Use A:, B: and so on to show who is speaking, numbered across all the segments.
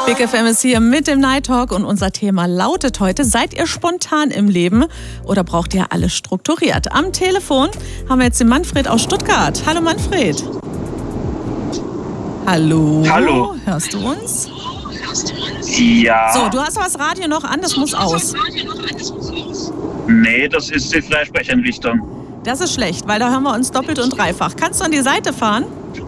A: Big FM ist hier mit dem Night Talk und unser Thema lautet heute: Seid ihr spontan im Leben oder braucht ihr alles strukturiert? Am Telefon haben wir jetzt den Manfred aus Stuttgart. Hallo Manfred. Hallo.
B: Hallo.
A: Hörst du uns?
B: Ja.
A: So, du hast aber das Radio noch an, das muss aus.
B: Nee, das ist die Freisprechanrichtung.
A: Das ist schlecht, weil da hören wir uns doppelt und dreifach. Kannst du an die Seite fahren?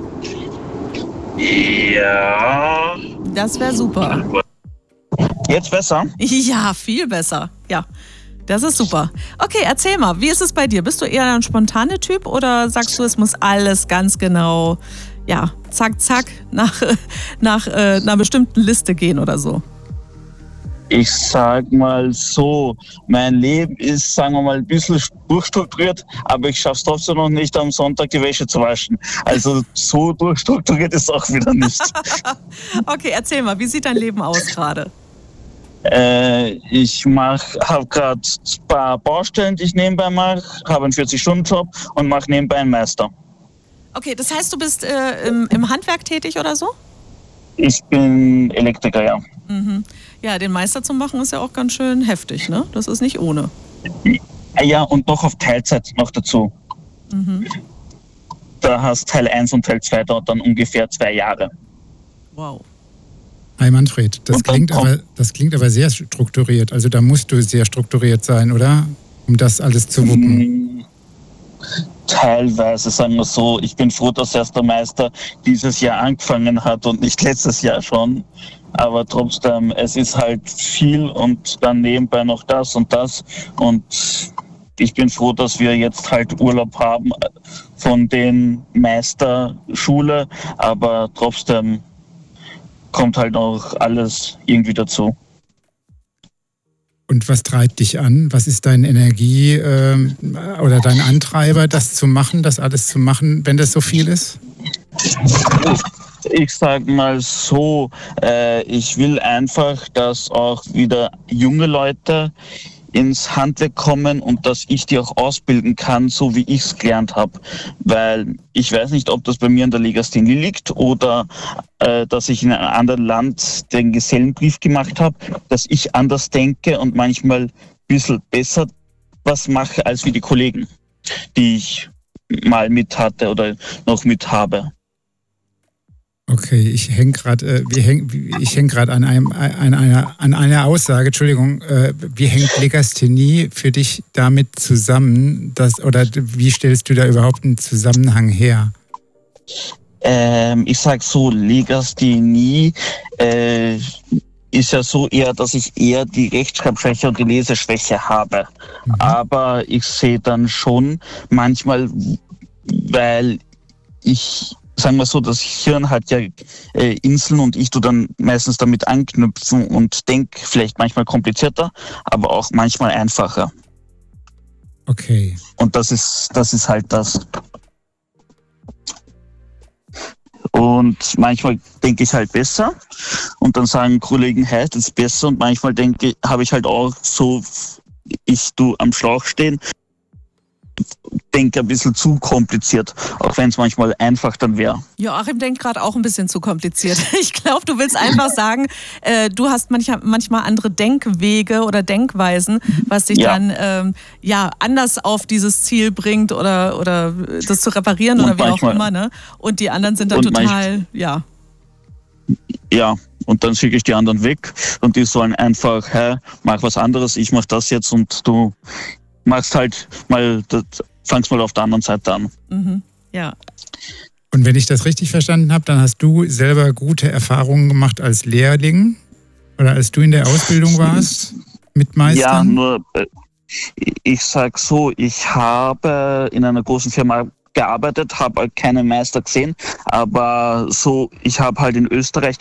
B: Ja.
A: Das wäre super.
B: Jetzt besser?
A: Ja, viel besser. Ja, das ist super. Okay, erzähl mal, wie ist es bei dir? Bist du eher ein spontaner Typ oder sagst du, es muss alles ganz genau, ja, zack, zack, nach einer bestimmten Liste gehen oder so?
B: Ich sag mal so, mein Leben ist, sagen wir mal, ein bisschen durchstrukturiert, aber ich schaff's trotzdem noch nicht, am Sonntag die Wäsche zu waschen. Also so durchstrukturiert ist es auch wieder nicht.
A: Okay, erzähl mal, wie sieht dein Leben aus gerade?
B: Ich habe gerade ein paar Baustellen, die ich nebenbei mache, habe einen 40-Stunden-Job und mache nebenbei einen Meister.
A: Okay, das heißt, du bist im Handwerk tätig oder so?
B: Ich bin Elektriker, ja.
A: Mhm. Ja, den Meister zu machen ist ja auch ganz schön heftig, ne? Das ist nicht ohne.
B: Ja, und noch auf Teilzeit noch dazu.
A: Mhm.
B: Da hast Teil 1 und Teil 2 dauert dann ungefähr 2 Jahre.
A: Wow.
C: Hi Manfred, das klingt aber sehr strukturiert. Also da musst du sehr strukturiert sein, oder? Um das alles zu wuppen.
B: Teilweise, sagen wir so. Ich bin froh, dass erst der Meister dieses Jahr angefangen hat und nicht letztes Jahr schon. Aber trotzdem, es ist halt viel und dann nebenbei noch das und das. Und ich bin froh, dass wir jetzt halt Urlaub haben von den Meisterschule. Aber trotzdem kommt halt noch alles irgendwie dazu.
C: Und was treibt dich an? Was ist deine Energie oder dein Antreiber, das zu machen, das alles zu machen, wenn das so viel ist?
B: Ich sag mal so, ich will einfach, dass auch wieder junge Leute ins Handwerk kommen und dass ich die auch ausbilden kann, so wie ich es gelernt habe. Weil ich weiß nicht, ob das bei mir an der Legasthenie liegt oder dass ich in einem anderen Land den Gesellenbrief gemacht habe, dass ich anders denke und manchmal ein bisschen besser was mache als wie die Kollegen, die ich mal mit hatte oder noch mit habe.
C: Okay, ich häng gerade an einer Aussage. Entschuldigung, wie hängt Legasthenie für dich damit zusammen, oder wie stellst du da überhaupt einen Zusammenhang her?
B: Ich sag so, Legasthenie ist ja so eher, dass ich eher die Rechtschreibschwäche und die Leseschwäche habe. Mhm. Aber ich sehe dann schon manchmal, weil sagen wir so, das Hirn hat ja Inseln und ich tue dann meistens damit anknüpfen und denke vielleicht manchmal komplizierter, aber auch manchmal einfacher.
C: Okay.
B: Und das ist halt das. Und manchmal denke ich halt besser und dann sagen Kollegen, hey, das ist besser, und manchmal habe ich halt auch so, ich tue am Schlauch stehen, denke ein bisschen zu kompliziert, auch wenn es manchmal einfach dann wäre.
A: Joachim denkt gerade auch ein bisschen zu kompliziert. Ich glaube, du willst einfach sagen, du hast manchmal andere Denkwege oder Denkweisen, was dich dann anders auf dieses Ziel bringt oder das zu reparieren oder wie auch immer. Ne? Und die anderen sind dann total, Ja, und dann schicke ich die anderen weg und die sollen einfach, hey, mach was anderes, ich mach das jetzt und du machst halt mal, fangst mal auf der anderen Seite an. Mhm, ja.
C: Und wenn ich das richtig verstanden habe, dann hast du selber gute Erfahrungen gemacht als Lehrling oder als du in der Ausbildung warst mit Meistern?
B: Ja, nur ich sag so, ich habe in einer großen Firma gearbeitet, habe keine Meister gesehen, aber so, ich habe halt in Österreich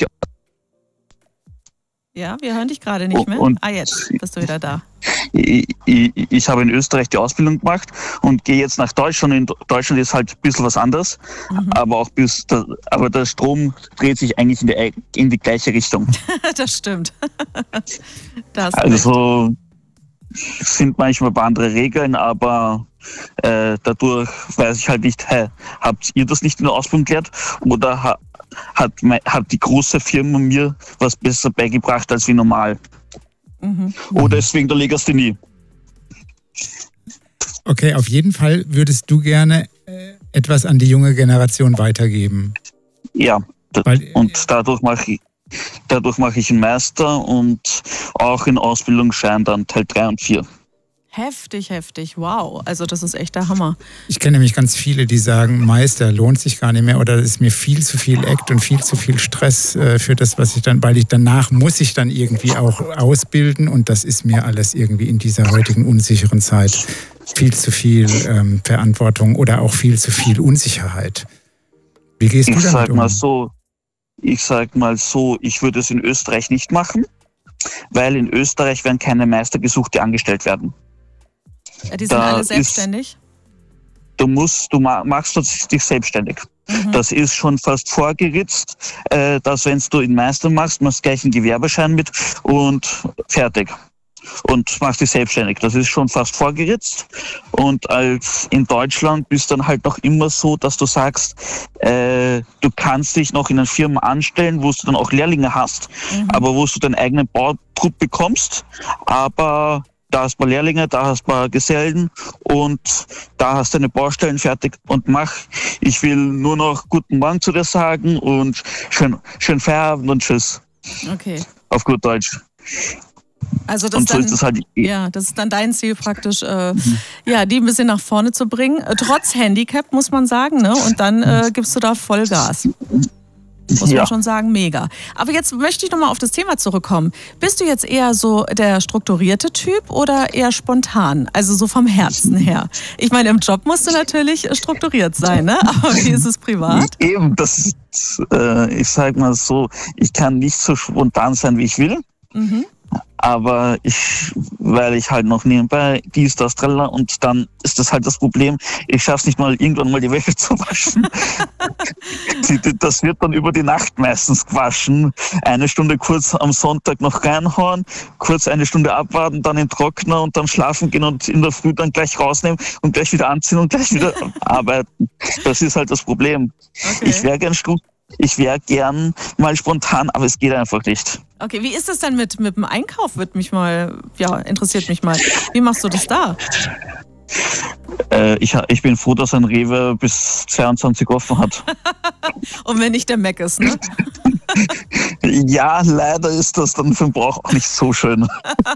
A: Ja, wir hören dich gerade nicht mehr. Jetzt bist du wieder da.
B: Ich habe in Österreich die Ausbildung gemacht und gehe jetzt nach Deutschland. In Deutschland ist halt ein bisschen was anderes, aber aber der Strom dreht sich eigentlich in die gleiche Richtung.
A: Das stimmt.
B: Also sind manchmal ein paar andere Regeln, aber dadurch weiß ich halt nicht, habt ihr das nicht in der Ausbildung gelernt oder hat die große Firma mir was besser beigebracht als wie normal. Oder deswegen der Legasthenie.
C: Okay, auf jeden Fall würdest du gerne etwas an die junge Generation weitergeben.
B: Ja, und dadurch mache ich einen Master und auch in Ausbildungsschein dann Teil 3 und 4.
A: Heftig, wow. Also das ist echt der Hammer.
C: Ich kenne nämlich ganz viele, die sagen, Meister lohnt sich gar nicht mehr oder es ist mir viel zu viel Act und viel zu viel Stress für das, was ich dann, weil danach muss ich dann irgendwie auch ausbilden und das ist mir alles irgendwie in dieser heutigen unsicheren Zeit viel zu viel Verantwortung oder auch viel zu viel Unsicherheit. Wie gehst du damit um?
B: Ich sag mal so, ich würde es in Österreich nicht machen, weil in Österreich werden keine Meister gesucht, die angestellt werden.
A: Ja, die sind alle selbstständig?
B: Du machst dich selbstständig. Das ist schon fast vorgeritzt, dass wenn du einen Meister machst gleich einen Gewerbeschein mit und fertig. Und machst dich selbstständig. Das ist schon fast vorgeritzt. Und als in Deutschland bist dann halt noch immer so, dass du sagst, du kannst dich noch in einer Firma anstellen, wo du dann auch Lehrlinge hast, aber wo du deinen eigenen Bautrupp bekommst, aber da hast du Lehrlinge, da hast du Gesellen und da hast du deine Baustellen fertig und mach. Ich will nur noch guten Morgen zu dir sagen und schönen Feierabend und tschüss.
A: Okay.
B: Auf gut Deutsch.
A: Also das,
B: und so
A: dann,
B: ist es halt.
A: Ja, das ist dann dein Ziel praktisch, die ein bisschen nach vorne zu bringen. Trotz Handicap, muss man sagen, ne? Und dann gibst du da Vollgas. Muss man schon sagen, mega. Aber jetzt möchte ich nochmal auf das Thema zurückkommen. Bist du jetzt eher so der strukturierte Typ oder eher spontan? Also so vom Herzen her. Ich meine, im Job musst du natürlich strukturiert sein, ne? Aber wie ist es privat?
B: Eben, ich sag mal so, ich kann nicht so spontan sein, wie ich will. Aber weil ich halt noch nebenbei das tralla und dann ist das halt das Problem, ich schaff's nicht mal irgendwann mal die Wäsche zu waschen. Das wird dann über die Nacht meistens gewaschen. 1 Stunde kurz am Sonntag noch reinhauen, kurz 1 Stunde abwarten, dann in den Trockner und dann schlafen gehen und in der Früh dann gleich rausnehmen und gleich wieder anziehen und gleich wieder arbeiten. Das ist halt das Problem. Okay. Ich wäre gern mal spontan, aber es geht einfach nicht.
A: Okay, wie ist das denn mit dem Einkauf? Interessiert mich mal. Wie machst du das da?
B: Ich bin froh, dass ein Rewe bis 22 offen hat.
A: Und wenn nicht der Mac ist, ne?
B: Ja, leider ist das dann für den Brauch auch nicht so schön.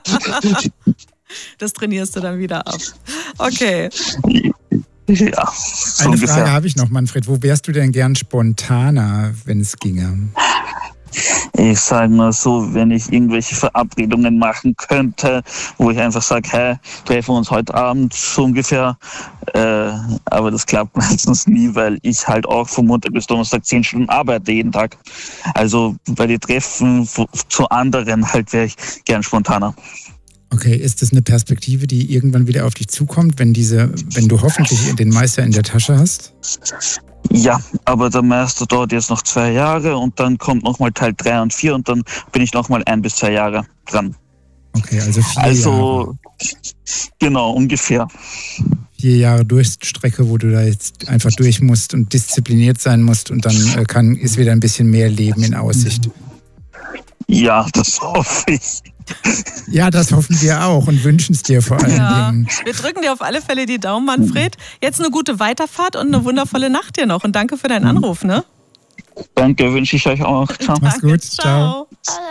A: Das trainierst du dann wieder ab. Okay.
B: Ja, so
C: eine
B: ungefähr.
C: Frage habe ich noch, Manfred. Wo wärst du denn gern spontaner, wenn es ginge?
B: Ich sage mal so, wenn ich irgendwelche Verabredungen machen könnte, wo ich einfach sage, hey, treffen wir uns heute Abend so ungefähr. Aber das klappt meistens nie, weil ich halt auch von Montag bis Donnerstag 10 Stunden arbeite jeden Tag. Also bei den Treffen zu anderen halt wäre ich gern spontaner.
C: Okay, ist das eine Perspektive, die irgendwann wieder auf dich zukommt, wenn du hoffentlich den Meister in der Tasche hast?
B: Ja, aber der Meister dauert jetzt noch 2 Jahre und dann kommt nochmal Teil 3 und 4 und dann bin ich nochmal 1 bis 2 Jahre dran.
C: Okay, also 4 Jahre.
B: Genau, ungefähr.
C: 4 Jahre Durchstrecke, wo du da jetzt einfach durch musst und diszipliniert sein musst und dann ist wieder ein bisschen mehr Leben in Aussicht.
B: Ja, das hoffe ich.
C: Ja, das hoffen wir auch und wünschen es dir vor allen Dingen.
A: Wir drücken dir auf alle Fälle die Daumen, Manfred. Jetzt eine gute Weiterfahrt und eine wundervolle Nacht dir noch. Und danke für deinen Anruf, ne?
B: Danke, wünsche ich euch auch. Ciao.
C: Mach's gut. Ciao.